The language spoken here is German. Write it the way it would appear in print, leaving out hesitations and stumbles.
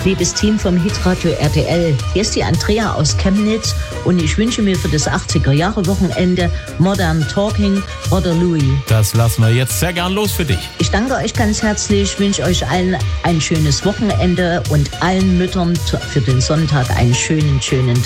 liebes Team vom Hitradio RTL. Hier ist die Andrea aus Chemnitz und ich wünsche mir für das 80er-Jahre-Wochenende Modern Talking oder Louis. Das lassen wir jetzt sehr gern los für dich. Ich danke euch ganz herzlich, wünsche euch allen ein schönes Wochenende und allen Müttern für den Sonntag einen schönen Tag.